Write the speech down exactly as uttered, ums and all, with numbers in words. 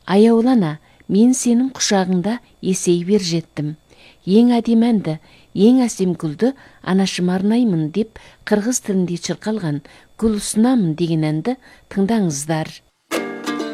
Аяулана, мен сенің құшағыңда есей бер жеттім. Ең әдем әнді, ең әсем гүлді анашыма арнаймын деп қырғыз тілінде шырқалған «Гүл ұсынамын» деген әнді тыңдаңыздар.